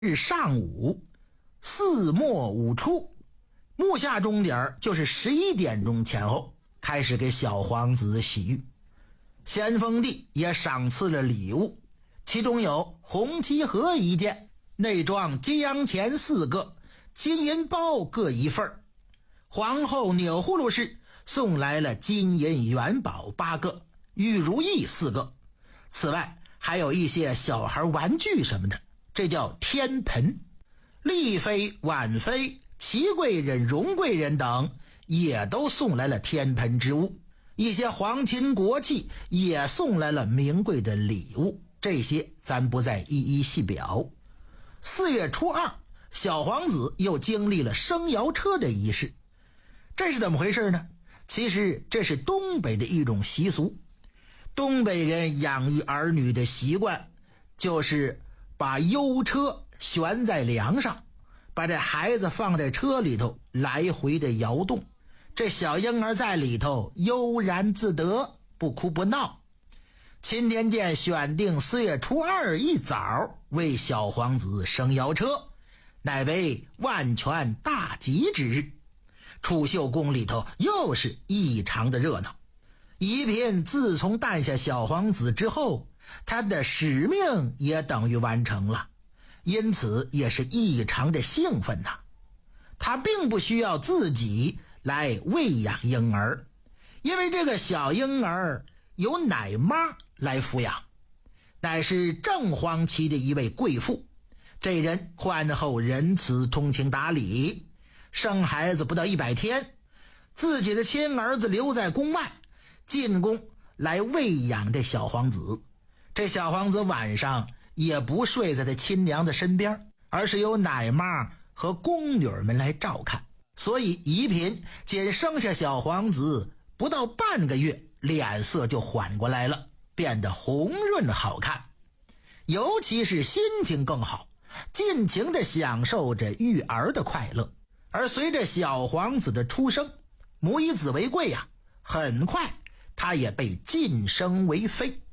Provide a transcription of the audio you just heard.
日上午4末5初，目下钟点就是11点钟前后，开始给小皇子洗浴。咸丰帝也赏赐了礼物，其中有红旗盒1件，内装金洋钱4个，金银包各1份。皇后钮祜禄氏送来了金银元宝8个，玉如意4个。此外还有一些小孩玩具什么的，这叫天盆。丽妃、婉妃、齐贵人、荣贵人等也都送来了天盆之物，一些皇亲国戚也送来了名贵的礼物，这些咱不再一一细表。4月初2，小皇子又经历了升摇车的仪式。这是怎么回事呢？其实这是东北的一种习俗。东北人养育儿女的习惯就是把悠车悬在梁上，把这孩子放在车里头来回的摇动，这小婴儿在里头悠然自得，不哭不闹。钦天监选定4月初2一早为小皇子升摇车，乃为万全大吉之日。储秀宫里头又是异常的热闹。宜嫔自从诞下小皇子之后，他的使命也等于完成了，因此也是异常的兴奋呐。他并不需要自己来喂养婴儿，因为这个小婴儿由奶妈来抚养，乃是正黄旗的一位贵妇。这人宽厚仁慈，通情达理，生孩子不到100天，自己的亲儿子留在宫外，进宫来喂养这小皇子。这小皇子晚上也不睡在这亲娘的身边，而是由奶妈和宫女们来照看。所以宜嫔仅生下小皇子不到半个月，脸色就缓过来了，变得红润好看，尤其是心情更好，尽情地享受着育儿的快乐。而随着小皇子的出生，母以子为贵呀，很快他也被晋升为妃。